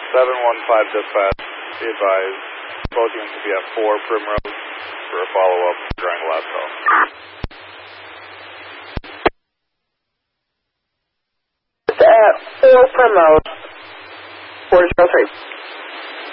715 dispatch, be advised, both units will be at 4 Primrose for a follow-up during the last call. At 4 Primrose, 403.